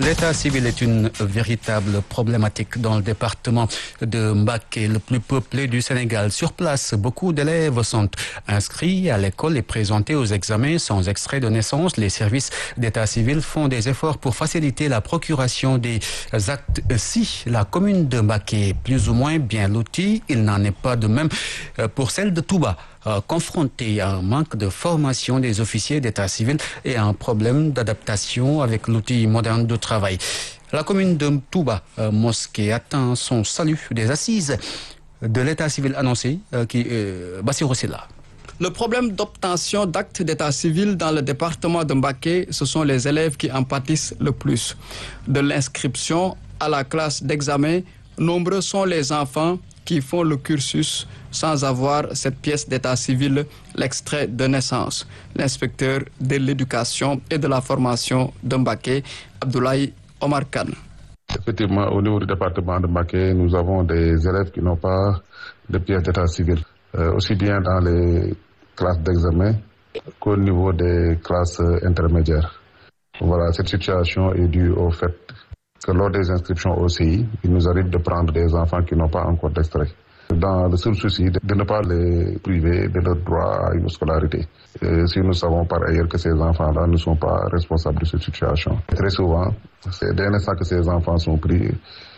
L'état civil est une véritable problématique dans le département de Mbacké, le plus peuplé du Sénégal. Sur place, beaucoup d'élèves sont inscrits à l'école et présentés aux examens sans extrait de naissance. Les services d'état civil font des efforts pour faciliter la procuration des actes. Si la commune de Mbacké est plus ou moins bien lotie, il n'en est pas de même pour celle de Touba. Confronté à un manque de formation des officiers d'état civil et à un problème d'adaptation avec l'outil moderne de travail. La commune de Touba Mosquée attend son salut des assises de l'état civil annoncé Bassirou Sylla. Le problème d'obtention d'actes d'état civil dans le département de Mbacké, ce sont les élèves qui en pâtissent le plus. De l'inscription à la classe d'examen, nombreux sont les enfants qui font le cursus sans avoir cette pièce d'état civil, l'extrait de naissance. L'inspecteur de l'éducation et de la formation de Mbacké, Abdoulaye Omar Kane. Effectivement, au niveau du département de Mbacké, nous avons des élèves qui n'ont pas de pièce d'état civil, aussi bien dans les classes d'examen qu'au niveau des classes intermédiaires. Voilà, cette situation est due au fait que lors des inscriptions au CI, il nous arrive de prendre des enfants qui n'ont pas encore d'extrait, dans le seul souci de ne pas les priver de leur droit à une scolarité. Si nous savons par ailleurs que ces enfants-là ne sont pas responsables de cette situation. Très souvent, c'est dès l'instant que ces enfants sont pris,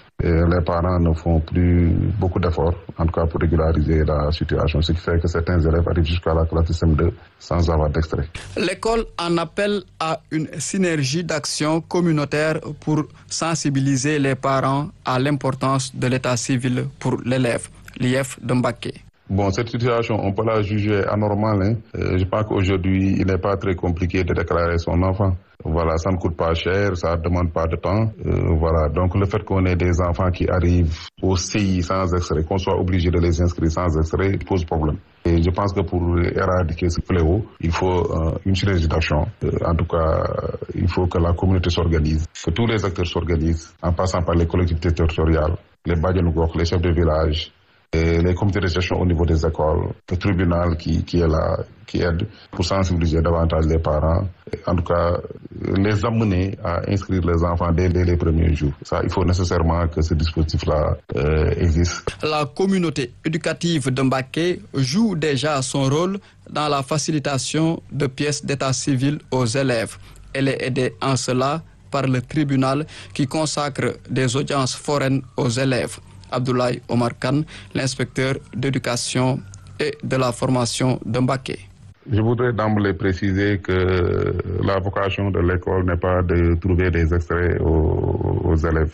les parents ne font plus beaucoup d'efforts, en tout cas pour régulariser la situation, ce qui fait que certains élèves arrivent jusqu'à la classe de CM2 sans avoir d'extrait. L'école en appelle à une synergie d'action communautaire pour sensibiliser les parents à l'importance de l'état civil pour l'élève. L'IF de Mbacké. Bon, cette situation, on peut la juger anormale. Je pense qu'aujourd'hui, il n'est pas très compliqué de déclarer son enfant. Voilà, ça ne coûte pas cher, ça ne demande pas de temps. Voilà, donc le fait qu'on ait des enfants qui arrivent au CI sans extrait, qu'on soit obligé de les inscrire sans extrait, pose problème. Et je pense que pour éradiquer ce fléau, il faut une synergie d'action. En tout cas, il faut que la communauté s'organise, que tous les acteurs s'organisent, en passant par les collectivités territoriales, les bajenu gox, les chefs de village, et les comités de gestion au niveau des écoles, le tribunal qui est là, qui aide pour sensibiliser davantage les parents, en tout cas les amener à inscrire les enfants dès les premiers jours. Ça, il faut nécessairement que ce dispositif-là existe. La communauté éducative de Mbacké joue déjà son rôle dans la facilitation de pièces d'état civil aux élèves. Elle est aidée en cela par le tribunal qui consacre des audiences foraines aux élèves. Abdoulaye Omar Kane, l'inspecteur d'éducation et de la formation de Mbacké. Je voudrais d'emblée préciser que la vocation de l'école n'est pas de trouver des extraits aux élèves.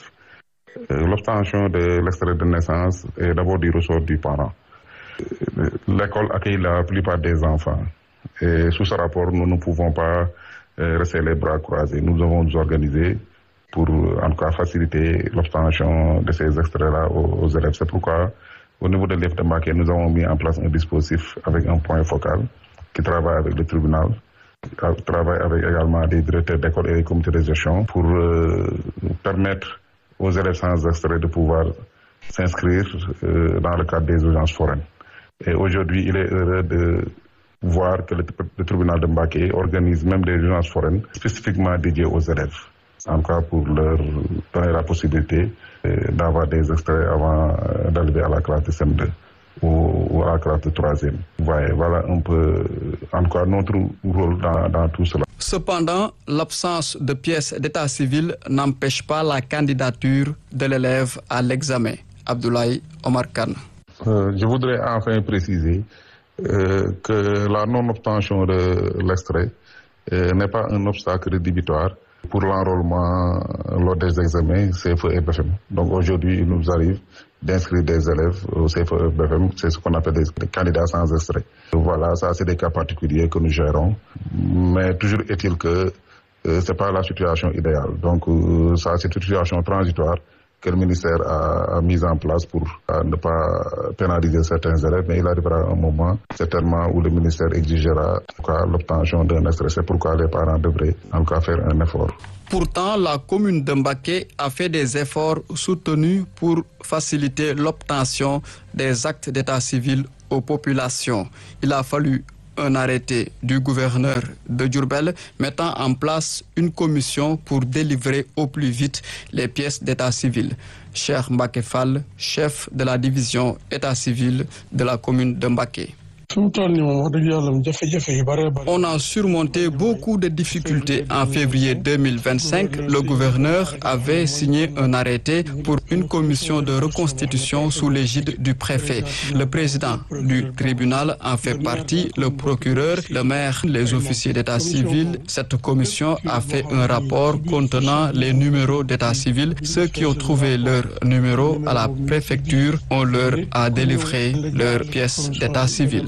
L'obtention de l'extrait de naissance est d'abord du ressort du parent. L'école accueille la plupart des enfants. Et sous ce rapport, nous ne pouvons pas rester les bras croisés. Nous devons nous organiser pour en tout cas faciliter l'obtention de ces extraits-là aux élèves. C'est pourquoi, au niveau de l'IF de Mbacké, nous avons mis en place un dispositif avec un point focal qui travaille avec le tribunal, qui travaille avec également des directeurs d'école et des comités de gestion pour permettre aux élèves sans extrait de pouvoir s'inscrire dans le cadre des audiences foraines. Et aujourd'hui, il est heureux de voir que le tribunal de Mbacké organise même des audiences foraines spécifiquement dédiées aux élèves. En tout cas pour leur donner la possibilité d'avoir des extraits avant d'arriver à la classe de CM2 ou à la classe de 3e. Voilà un peu, en tout cas, notre rôle dans tout cela. Cependant, l'absence de pièces d'état civil n'empêche pas la candidature de l'élève à l'examen. Abdoulaye Omar Kane. Je voudrais enfin préciser que la non-obtention de l'extrait n'est pas un obstacle rédhibitoire pour l'enrôlement lors des examens CFE et BFM. Donc aujourd'hui, il nous arrive d'inscrire des élèves au CFE et BFM, c'est ce qu'on appelle des candidats sans extrait. Voilà, ça c'est des cas particuliers que nous gérons, mais toujours est-il que c'est pas la situation idéale. Donc ça c'est une situation transitoire que le ministère a mise en place pour ne pas pénaliser certains élèves, mais il arrivera un moment certainement où le ministère exigera l'obtention d'un extrait. C'est pourquoi les parents devraient en tout cas faire un effort. Pourtant, la commune de Mbacké a fait des efforts soutenus pour faciliter l'obtention des actes d'état civil aux populations. Il a fallu un arrêté du gouverneur de Diourbel mettant en place une commission pour délivrer au plus vite les pièces d'état civil. Cheikh Mbacké Fall, chef de la division état civil de la commune de Mbacké. On a surmonté beaucoup de difficultés. En février 2025, le gouverneur avait signé un arrêté pour une commission de reconstitution sous l'égide du préfet. Le président du tribunal en fait partie, le procureur, le maire, les officiers d'état civil. Cette commission a fait un rapport contenant les numéros d'état civil. Ceux qui ont trouvé leur numéro à la préfecture, on leur a délivré leurs pièces d'état civil.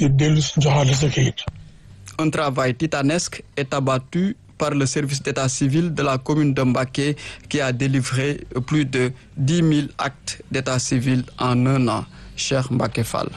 Un travail titanesque est abattu par le service d'état civil de la commune de Mbacké qui a délivré plus de 10 000 actes d'état civil en un an. Cheikh Mbacké Fall.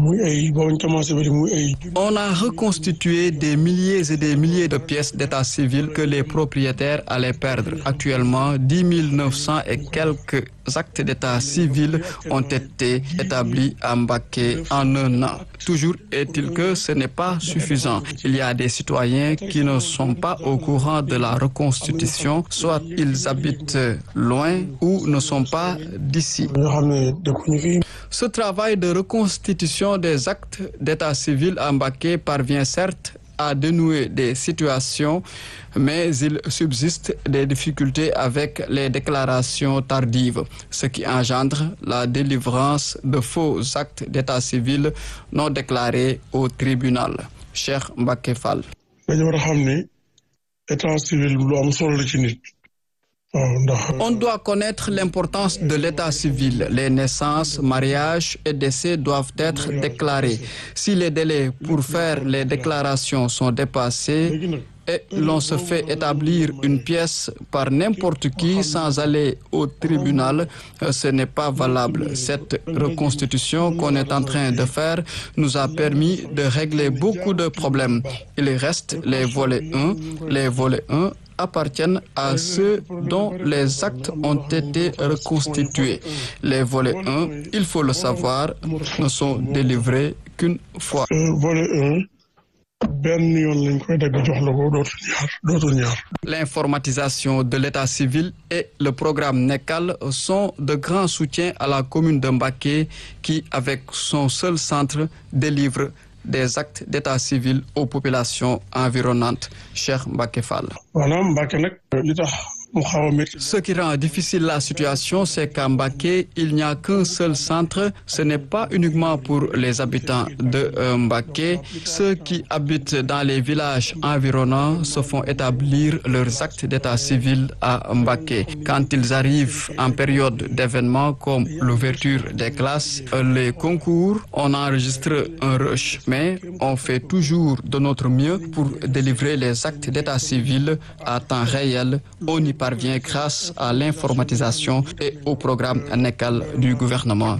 On a reconstitué des milliers et des milliers de pièces d'état civil que les propriétaires allaient perdre. Actuellement, 10 900 et quelques actes d'état civil ont été établis à Mbacké en un an. Toujours est-il que ce n'est pas suffisant. Il y a des citoyens qui ne sont pas au courant de la reconstitution, soit ils habitent loin ou ne sont pas d'ici. Ce travail de reconstitution des actes d'état civil à Mbacké parvient certes à dénouer des situations, mais il subsiste des difficultés avec les déclarations tardives, ce qui engendre la délivrance de faux actes d'état civil non déclarés au tribunal. Cheikh Mbacké Fall. On doit connaître l'importance de l'état civil. Les naissances, mariages et décès doivent être déclarés. Si les délais pour faire les déclarations sont dépassés et l'on se fait établir une pièce par n'importe qui sans aller au tribunal, ce n'est pas valable. Cette reconstitution qu'on est en train de faire nous a permis de régler beaucoup de problèmes. Il reste les volets 1. Les volets 1 appartiennent à ceux dont les actes ont été reconstitués. Les volets 1, il faut le savoir, ne sont délivrés qu'une fois. L'informatisation de l'état civil et le programme NECAL sont de grands soutiens à la commune de Mbacké qui, avec son seul centre, délivre des actes d'état civil aux populations environnantes. Cheikh Mbacké Fall. Ce qui rend difficile la situation, c'est qu'à Mbacké, il n'y a qu'un seul centre. Ce n'est pas uniquement pour les habitants de Mbacké. Ceux qui habitent dans les villages environnants se font établir leurs actes d'état civil à Mbacké. Quand ils arrivent en période d'événements comme l'ouverture des classes, les concours, on enregistre un rush. Mais on fait toujours de notre mieux pour délivrer les actes d'état civil à temps réel. On y parvient grâce à l'informatisation et au programme NECAL du gouvernement.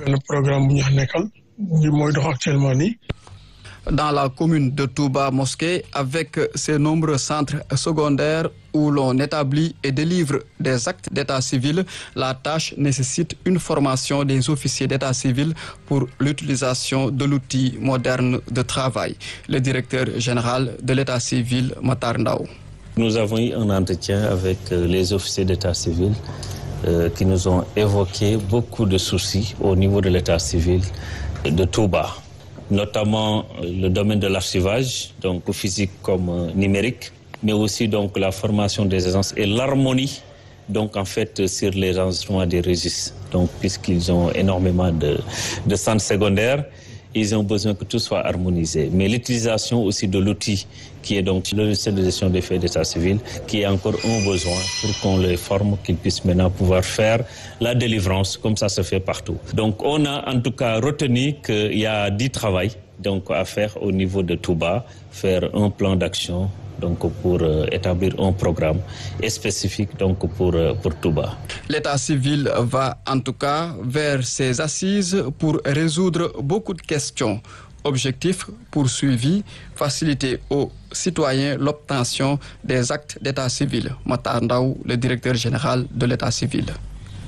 Dans la commune de Touba Mosquée, avec ses nombreux centres secondaires où l'on établit et délivre des actes d'état civil, la tâche nécessite une formation des officiers d'état civil pour l'utilisation de l'outil moderne de travail. Le directeur général de l'état civil, Matar Ndao. Nous avons eu un entretien avec les officiers d'état civil qui nous ont évoqué beaucoup de soucis au niveau de l'état civil de Touba, notamment le domaine de l'archivage, donc physique comme numérique, mais aussi donc la formation des agences et l'harmonie donc en fait sur les enregistrements des registres. Donc puisqu'ils ont énormément de centres secondaires, ils ont besoin que tout soit harmonisé. Mais l'utilisation aussi de l'outil qui est donc le logiciel de gestion des faits d'état civil, qui est encore un besoin pour qu'on les forme, qu'ils puissent maintenant pouvoir faire la délivrance comme ça se fait partout. Donc on a en tout cas retenu qu'il y a 10 travaux donc à faire au niveau de Touba, faire un plan d'action donc pour établir un programme spécifique donc pour Touba. L'état civil va en tout cas vers ses assises pour résoudre beaucoup de questions. Objectif poursuivi, faciliter aux citoyens l'obtention des actes d'état civil. Matar Ndao, le directeur général de l'état civil.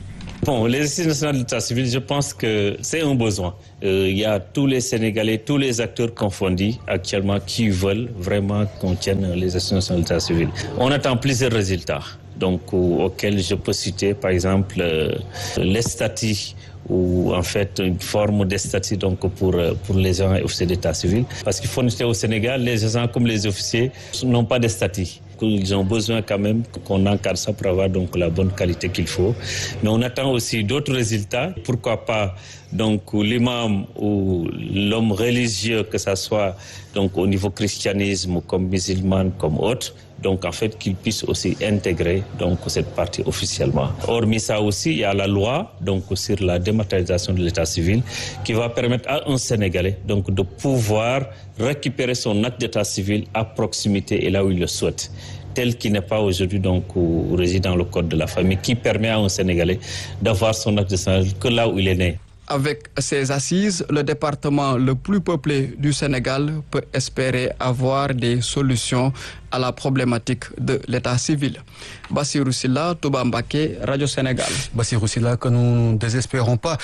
Bon, les assises nationales d'état civil, je pense que c'est un besoin. Il y a tous les Sénégalais, tous les acteurs confondus actuellement qui veulent vraiment qu'on tienne les assises nationales d'état civil. On attend plusieurs résultats, donc auxquels je peux citer par exemple les statuts ou en fait une forme de statut donc pour les agents et officiers d'état civil. Parce qu'il faut noter au Sénégal, les agents comme les officiers n'ont pas de statut. Ils ont besoin quand même qu'on encadre ça pour avoir donc la bonne qualité qu'il faut. Mais on attend aussi d'autres résultats. Pourquoi pas donc l'imam ou l'homme religieux, que ça soit donc au niveau christianisme comme musulman comme autre, donc en fait qu'ils puissent aussi intégrer donc cette partie officiellement. Hormis ça aussi, il y a la loi donc sur la dématérialisation de l'état civil qui va permettre à un Sénégalais donc de pouvoir récupérer son acte d'état civil à proximité et là où il le souhaite, tel qu'il n'est pas aujourd'hui donc réside dans le code de la famille, qui permet à un Sénégalais d'avoir son acte d'état civil que là où il est né. Avec ces assises, le département le plus peuplé du Sénégal peut espérer avoir des solutions à la problématique de l'état civil. Bassirou Sylla, Touba Mbacké, Radio Sénégal. Bassirou Sylla, que nous ne désespérons pas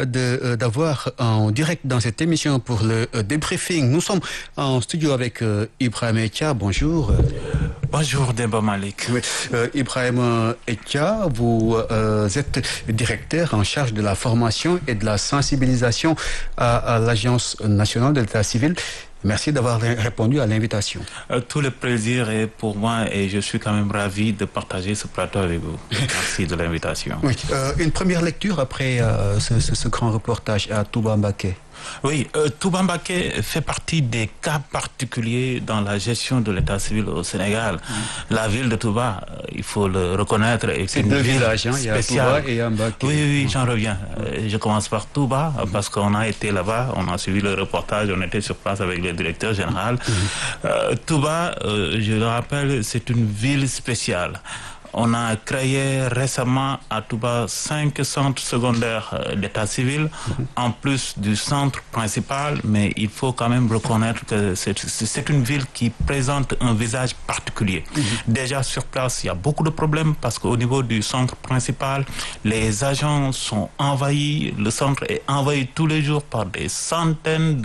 d'avoir en direct dans cette émission pour le débriefing. Nous sommes en studio avec Ibrahima Etia. Bonjour. Bonjour Demba Malik. Oui. Ibrahima Etia, vous êtes directeur en charge de la formation et de la sensibilisation à l'Agence nationale de l'état civil. Merci d'avoir répondu à l'invitation. Tout le plaisir est pour moi et je suis quand même ravi de partager ce plateau avec vous. Merci de l'invitation. Oui. Une première lecture après ce grand reportage à Touba Mbacké. Oui, Touba Mbacké fait partie des cas particuliers dans la gestion de l'état civil au Sénégal. La ville de Touba, il faut le reconnaître, est une ville spéciale. Il y a Touba et Mbacké. Oui, j'en reviens. Je commence par Touba parce qu'on a été là-bas, on a suivi le reportage, on était sur place avec le directeur général. Touba, je le rappelle, c'est une ville spéciale. On a créé récemment à Touba 5 centres secondaires d'état civil, en plus du centre principal, mais il faut quand même reconnaître que c'est une ville qui présente un visage particulier. Déjà sur place, il y a beaucoup de problèmes parce qu'au niveau du centre principal, les agents sont envahis, le centre est envahi tous les jours par des centaines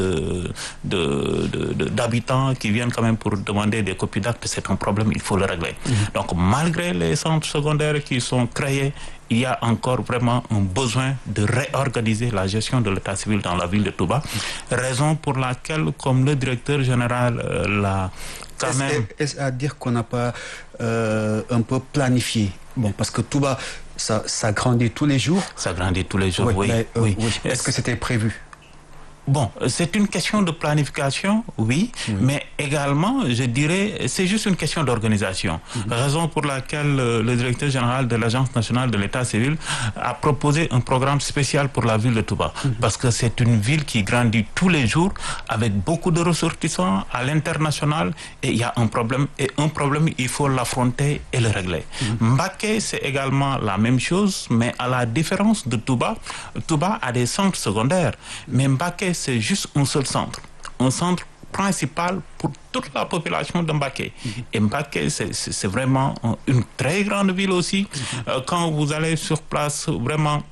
d'habitants qui viennent quand même pour demander des copies d'actes. C'est un problème, il faut le régler. Donc malgré les centres secondaires qui sont créés, il y a encore vraiment un besoin de réorganiser la gestion de l'état civil dans la ville de Touba. Raison pour laquelle, comme le directeur général l'a quand même... Est-ce à dire qu'on n'a pas un peu planifié? Bon, parce que Touba, ça grandit tous les jours. Ça grandit tous les jours, oui. Oui. Est-ce que c'était prévu? Bon, c'est une question de planification, oui, mais également, je dirais, c'est juste une question d'organisation. Raison pour laquelle le directeur général de l'Agence nationale de l'état civil a proposé un programme spécial pour la ville de Touba. Parce que c'est une ville qui grandit tous les jours avec beaucoup de ressortissants à l'international et il y a un problème. Et un problème, il faut l'affronter et le régler. Mbacké, c'est également la même chose, mais à la différence de Touba, Touba a des centres secondaires, mais Mbacké, c'est juste un seul centre. Un centre principal pour toute la population de Mbacké. Et Mbacké, c'est vraiment une très grande ville aussi. Quand vous allez sur place, vraiment,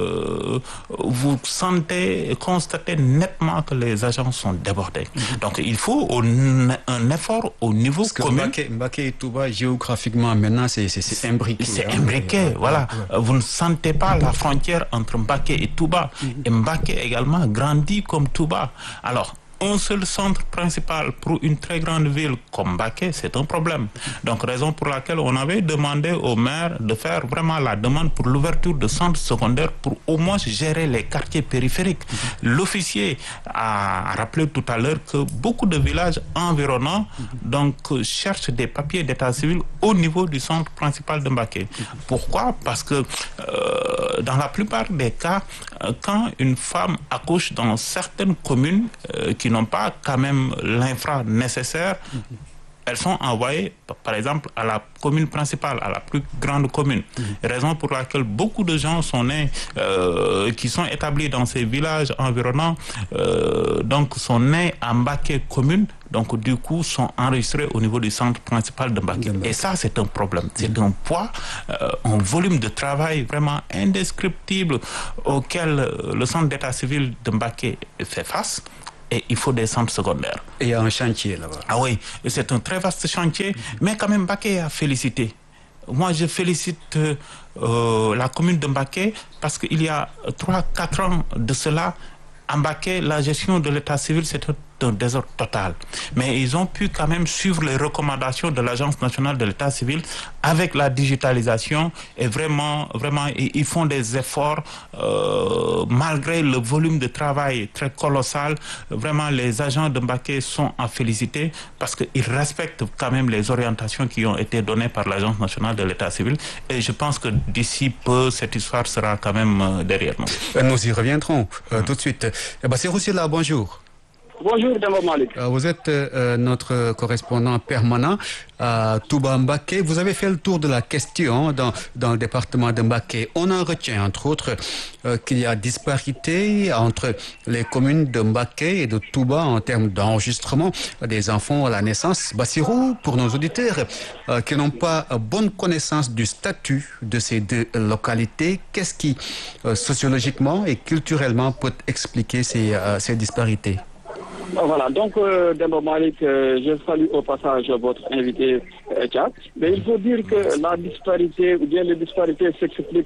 vous constatez nettement que les agents sont débordés. Donc, il faut un effort au niveau commun. Mbacké et Touba, géographiquement, maintenant, c'est imbriqué. C'est imbriqué, voilà. Vous ne sentez pas la frontière entre Mbacké et Touba. Et Mbacké également grandit comme Touba. Alors, un seul centre principal pour une très grande ville comme Mbacké, c'est un problème. Donc, raison pour laquelle on avait demandé au maire de faire vraiment la demande pour l'ouverture de centres secondaires pour au moins gérer les quartiers périphériques. L'officier a rappelé tout à l'heure que beaucoup de villages environnants donc, cherchent des papiers d'état civil au niveau du centre principal de Mbacké. Pourquoi? Parce que dans la plupart des cas, quand une femme accouche dans certaines communes qui n'ont pas quand même l'infra nécessaire, elles sont envoyées, par exemple, à la commune principale, à la plus grande commune. Raison pour laquelle beaucoup de gens sont nés, qui sont établis dans ces villages environnants, donc sont nés à Mbacké commune, donc du coup sont enregistrés au niveau du centre principal de Mbacké. Et ça, c'est un problème. C'est un poids, un volume de travail vraiment indescriptible auquel le centre d'état civil de Mbacké fait face. Et il faut des centres secondaires. Et il y a un chantier là-bas. Ah oui, c'est un très vaste chantier, mais quand même Mbacké a félicité. Moi, je félicite la commune de Mbacké parce qu'il y a 3-4 ans de cela, à Mbacké, la gestion de l'état civil, c'était un désordre total. Mais ils ont pu quand même suivre les recommandations de l'Agence nationale de l'état civil avec la digitalisation et vraiment, ils font des efforts malgré le volume de travail très colossal. Vraiment, les agents de Mbacké sont à féliciter parce qu'ils respectent quand même les orientations qui ont été données par l'Agence nationale de l'état civil. Et je pense que d'ici peu, cette histoire sera quand même derrière nous. Nous y reviendrons tout de suite. Bassirou Sylla, bonjour. Bonjour, Demba Malik. Vous êtes notre correspondant permanent à Touba Mbacké. Vous avez fait le tour de la question dans le département de Mbacké. On en retient, entre autres, qu'il y a disparité entre les communes de Mbacké et de Touba en termes d'enregistrement des enfants à la naissance. Bassirou, pour nos auditeurs qui n'ont pas bonne connaissance du statut de ces deux localités, qu'est-ce qui, sociologiquement et culturellement, peut expliquer ces disparités? Voilà, donc Demba Malik, je salue au passage votre invité Tchad. Mais il faut dire que la disparité, ou bien les disparités qui s'expliquent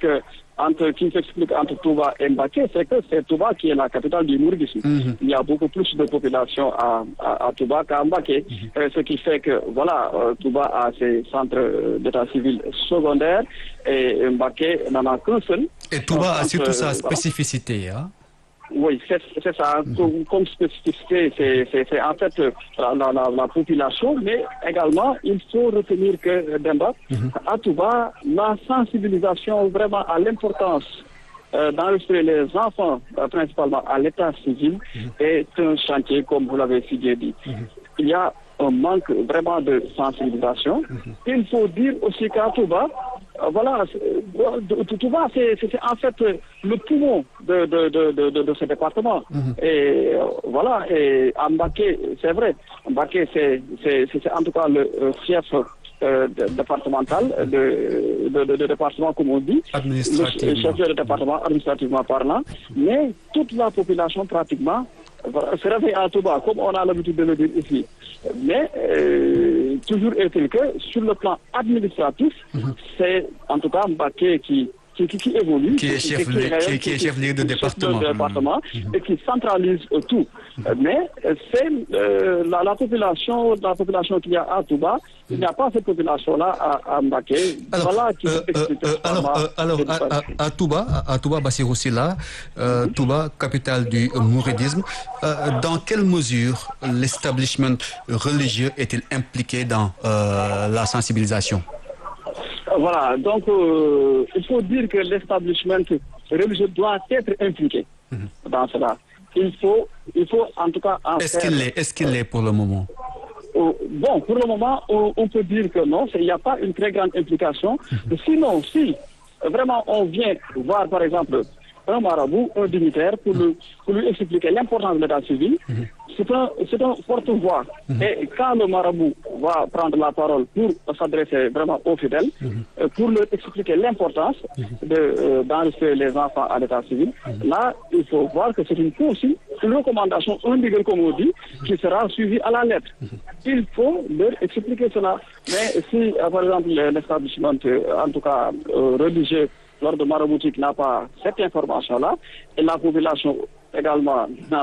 entre Touba et Mbacké, c'est que c'est Touba qui est la capitale du mouridisme. Il y a beaucoup plus de population à Touba qu'à Mbacké, ce qui fait que voilà, Touba a ses centres d'état civil secondaires et Mbacké n'en a qu'un seul. Et Touba a surtout sa spécificité, hein? Oui, c'est ça. Comme spécificité, c'est en fait la population, mais également, il faut retenir que, Demba, à Touba, la sensibilisation vraiment à l'importance d'enregistrer les enfants, principalement à l'état civil, est un chantier, comme vous l'avez si bien dit. Il y a un manque vraiment de sensibilisation. Il faut dire aussi qu'à Touba, voilà, Touba, c'est en fait le poumon de ce département. Et voilà, et à Mbacké, c'est vrai, Mbacké, c'est en tout cas le fief départemental, de département, comme on dit, le chef de département administrativement parlant, mais toute la population pratiquement se réveille à Touba, comme on a l'habitude de le dire ici. Mais toujours est-il que sur le plan administratif, c'est en tout cas Mbacké qui évolue, qui est chef-lieu de département, et qui centralise tout. Mais c'est la population qu'il y a à Touba, il n'y a pas cette population-là à Mbacké. Voilà qui alors à Touba, Bassirou Sylla, Touba, capitale du mouridisme, dans quelle mesure l'establishment religieux est-il impliqué dans la sensibilisation? Voilà, donc il faut dire que l'establishment religieux doit être impliqué dans cela. Il faut en tout cas en faire... Est-ce qu'il l'est pour le moment? Bon, pour le moment, on peut dire que non, il n'y a pas une très grande implication. Sinon, si vraiment on vient voir par exemple un marabout, un dignitaire, pour lui expliquer l'importance de l'état civil, c'est un porte-voix. Et quand le marabout va prendre la parole pour s'adresser vraiment aux fidèles, pour leur expliquer l'importance d'enregistrer les enfants à l'état civil, là, il faut voir que c'est une consigne, une recommandation, un degré, comme on dit, qui sera suivie à la lettre. Il faut leur expliquer cela. Mais si, par exemple, l'établissement, en tout cas religieux, l'ordre maraboutique n'a pas cette information-là, et la population également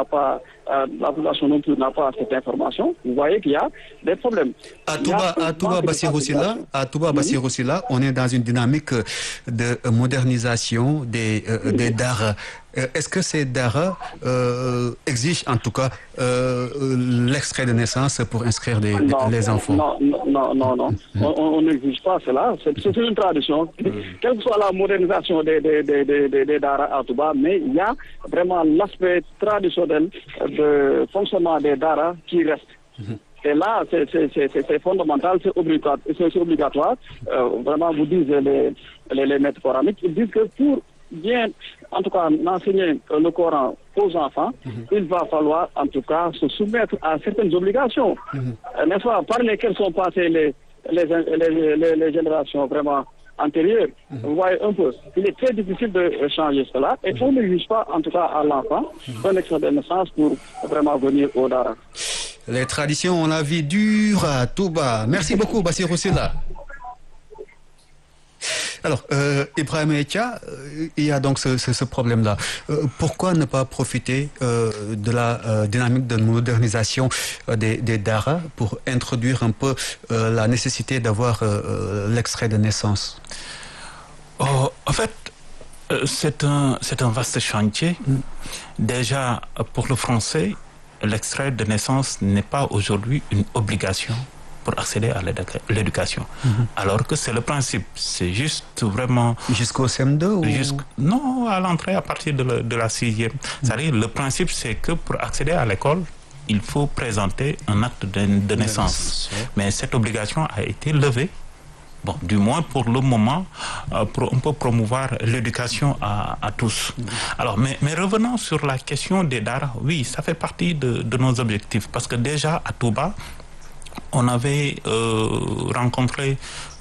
la population non plus n'a pas cette information, vous voyez qu'il y a des problèmes. À Touba, Bassirou Sylla, on est dans une dynamique de modernisation des daara. Est-ce que ces daara exigent en tout cas l'extrait de naissance pour inscrire les enfants? Non. On n'exige pas cela. C'est une tradition. Quelle que soit la modernisation des daara à Touba, mais il y a vraiment l'aspect traditionnel de fonctionnement des daara qui reste. Et là, c'est fondamental, c'est obligatoire. Vraiment, vous disent les maîtres coraniques, ils disent que pour bien, en tout cas, enseigner le Coran aux enfants, il va falloir, en tout cas, se soumettre à certaines obligations, n'est-ce pas, par lesquelles sont passées les générations vraiment antérieures. Vous voyez un peu, il est très difficile de changer cela, et on ne juge pas, en tout cas, à l'enfant, un extrait de naissance pour vraiment venir au Dara. Les traditions ont la vie dure à Touba. Merci beaucoup, Bassirou Sylla. Alors, Ibrahim Etia, il y a donc ce problème-là. Pourquoi ne pas profiter de la dynamique de modernisation des Dara pour introduire un peu la nécessité d'avoir l'extrait de naissance? En fait, c'est un vaste chantier. Déjà, pour le français, l'extrait de naissance n'est pas aujourd'hui une obligation pour accéder à l'éducation. Alors que c'est le principe. C'est juste vraiment... Jusqu'au CM2 ou... Non, à l'entrée, à partir de la 6e. C'est-à-dire, le principe, c'est que pour accéder à l'école, il faut présenter un acte de naissance. Mais cette obligation a été levée. Bon, du moins pour le moment, pour un peu promouvoir l'éducation à tous. Alors, mais revenons sur la question des Dara. Oui, ça fait partie de nos objectifs. Parce que déjà, à Touba, on avait rencontré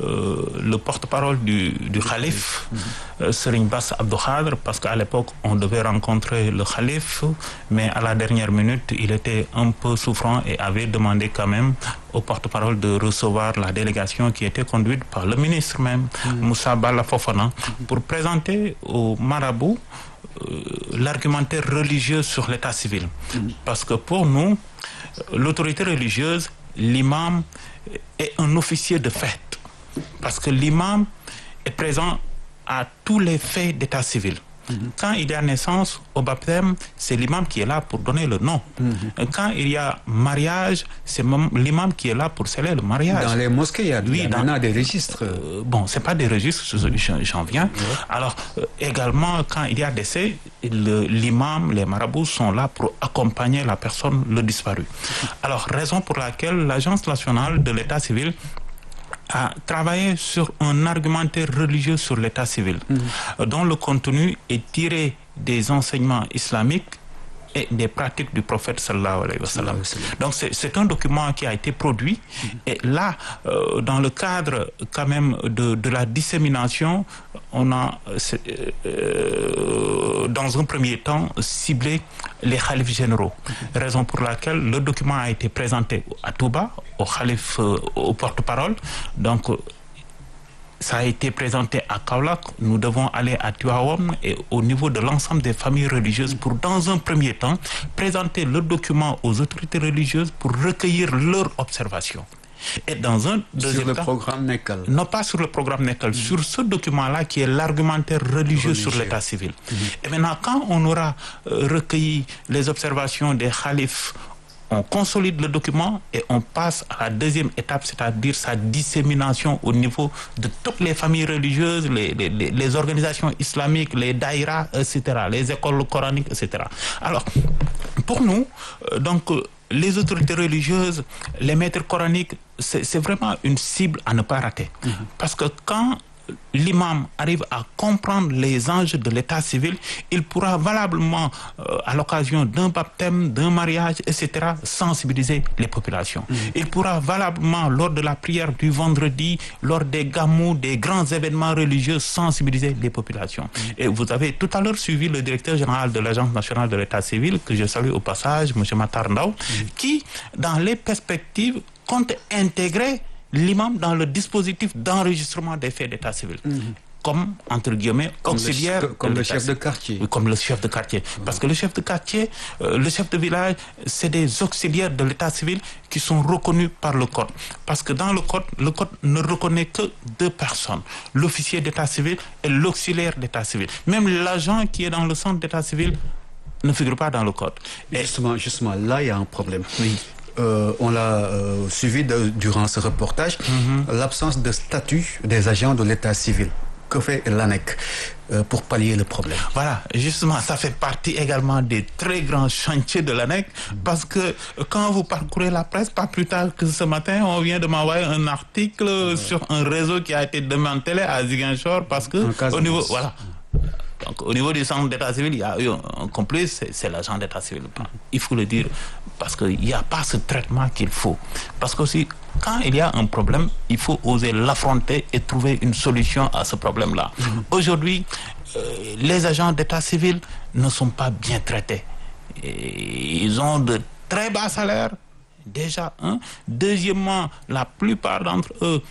le porte-parole du calife, Serigne Bass Abdou Khadre, parce qu'à l'époque, on devait rencontrer le calife, mais à la dernière minute, il était un peu souffrant et avait demandé quand même au porte-parole de recevoir la délégation qui était conduite par le ministre même, Moussa Bala Fofana, pour présenter au marabout l'argumentaire religieux sur l'état civil. Parce que pour nous, l'autorité religieuse, l'imam est un officier de fête. Parce que l'imam est présent à tous les faits d'état civil. Quand il y a naissance, au baptême, c'est l'imam qui est là pour donner le nom. Quand il y a mariage, c'est l'imam qui est là pour sceller le mariage. Dans les mosquées, il y a des registres. Bon, c'est pas des registres, j'en viens. Alors, également, quand il y a décès, l'imam, les marabouts sont là pour accompagner la personne, le disparu. Alors, raison pour laquelle l'Agence nationale de l'état civil a travaillé sur un argumentaire religieux sur l'état civil, dont le contenu est tiré des enseignements islamiques et des pratiques du prophète sallallahu alayhi wa sallam. Donc c'est un document qui a été produit et là, dans le cadre quand même de la dissémination, on a dans un premier temps ciblé les khalifes généraux. Raison pour laquelle le document a été présenté à Touba, au khalife, au porte-parole. Donc ça a été présenté à Kaolack. Nous devons aller à Tivaouane et au niveau de l'ensemble des familles religieuses pour, dans un premier temps, présenter le document aux autorités religieuses pour recueillir leurs observations. Et dans un deuxième temps, sur le programme NECAL. Non, pas sur le programme NECAL, sur ce document-là qui est l'argumentaire religieux sur l'état civil. Et maintenant, quand on aura recueilli les observations des khalifes, on consolide le document et on passe à la deuxième étape, c'est-à-dire sa dissémination au niveau de toutes les familles religieuses, les organisations islamiques, les daïras, etc., les écoles coraniques, etc. Alors, pour nous, donc, les autorités religieuses, les maîtres coraniques, c'est vraiment une cible à ne pas rater. Parce que quand l'imam arrive à comprendre les enjeux de l'état civil, il pourra valablement, à l'occasion d'un baptême, d'un mariage, etc., sensibiliser les populations. Il pourra valablement, lors de la prière du vendredi, lors des gamous, des grands événements religieux, sensibiliser les populations. Et vous avez tout à l'heure suivi le directeur général de l'Agence nationale de l'état civil, que je salue au passage, M. Matar Ndao, qui, dans les perspectives, compte intégrer l'imam dans le dispositif d'enregistrement des faits d'état civil. Comme, entre guillemets, auxiliaire. Comme le chef de quartier. Oui, comme le chef de quartier. Parce que le chef de quartier, le chef de village, c'est des auxiliaires de l'état civil qui sont reconnus par le code. Parce que dans le code ne reconnaît que deux personnes. L'officier d'état civil et l'auxiliaire d'état civil. Même l'agent qui est dans le centre d'état civil ne figure pas dans le code. Et justement, là, il y a un problème. Oui. On l'a suivi durant ce reportage, l'absence de statut des agents de l'état civil. Que fait l'ANEC? pour pallier le problème. Voilà, justement, ça fait partie également des très grands chantiers de l'ANEC, parce que quand vous parcourez la presse, pas plus tard que ce matin, on vient de m'envoyer un article sur un réseau qui a été démantelé à Ziguinchor, parce que au niveau, voilà. Donc, au niveau du centre d'état civil, il y a eu un complice, c'est l'agent d'état civil. Il faut le dire, parce qu'il n'y a pas ce traitement qu'il faut. Parce que aussi, quand il y a un problème, il faut oser l'affronter et trouver une solution à ce problème-là. Aujourd'hui, les agents d'état civil ne sont pas bien traités. Et ils ont de très bas salaires. Déjà, Deuxièmement, la plupart d'entre eux